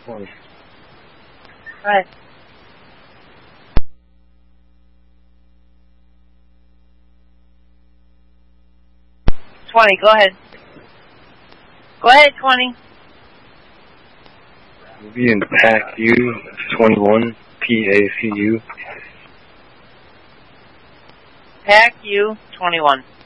20. Go ahead. Go ahead. Go ahead, 20. We'll be in PACU 21, PACU. PACU 21.